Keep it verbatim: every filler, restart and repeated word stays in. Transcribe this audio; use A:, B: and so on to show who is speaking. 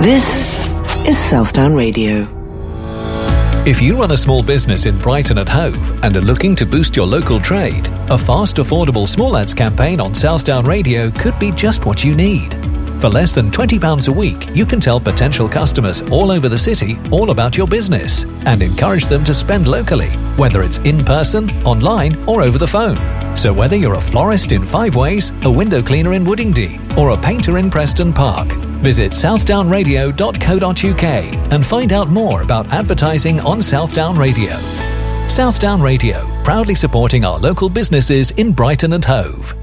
A: This is Southdown Radio.
B: If you run a small business in Brighton and Hove and are looking to boost your local trade, a fast, affordable small ads campaign on Southdown Radio could be just what you need. For less than twenty pounds a week, you can tell potential customers all over the city all about your business and encourage them to spend locally, whether it's in person, online or over the phone. So whether you're a florist in Five Ways, a window cleaner in Woodingdean or a painter in Preston Park, visit southdown radio dot co dot uk and find out more about advertising on Southdown Radio. Southdown Radio, proudly supporting our local businesses in Brighton and Hove.